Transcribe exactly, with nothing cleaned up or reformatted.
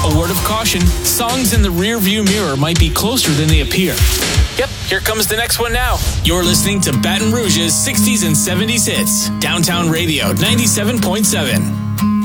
A word of caution, songs in the rear-view mirror might be closer than they appear. Yep, here comes the next one now. You're listening to Baton Rouge's sixties and seventies hits. Downtown Radio, ninety-seven point seven.